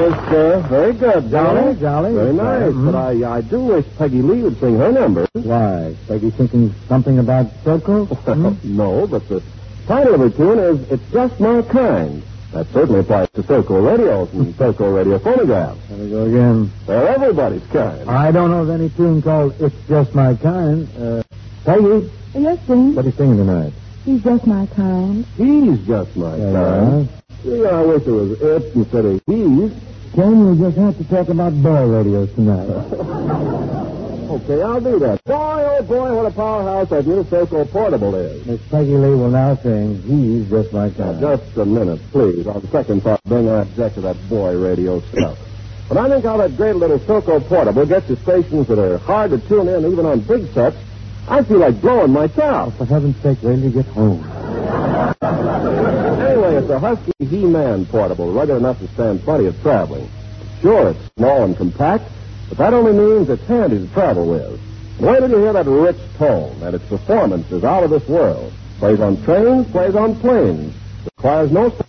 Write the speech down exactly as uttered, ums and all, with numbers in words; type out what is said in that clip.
was uh, very good, Jolly, jolly. Very nice, Mm-hmm. but I, I do wish Peggy Lee would sing her number. Why? Peggy thinking something about Soko? Hmm? No, but the title of her tune is It's Just My Kind. That certainly applies to Soko radios and Soko radio phonographs. There we go again. They're everybody's kind. I don't know of any tune called It's Just My Kind. Uh, Peggy, Yes, Dean. what are you singing tonight? He's just my kind. He's just my Yeah, kind. Yeah, I wish it was it instead of he's. Ken, we just have to talk about boy radios tonight. Okay, I'll do that. Boy, oh boy, what a powerhouse that new Soko Portable is. Miss Peggy Lee will now sing He's Just My Now, Kind. just a minute, please. On second thought, bring that object to that boy radio stuff. But I think how that great little Soko Portable gets to stations that are hard to tune in, even on big sets, I feel like blowing myself. For heaven's sake, wait till you get home. Anyway, it's a Husky He-Man Portable, rugged enough to stand plenty of traveling. Sure, it's small and compact, but that only means it's handy to travel with. And wait till you hear that rich tone, and its performance is out of this world. Plays on trains, plays on planes. Requires no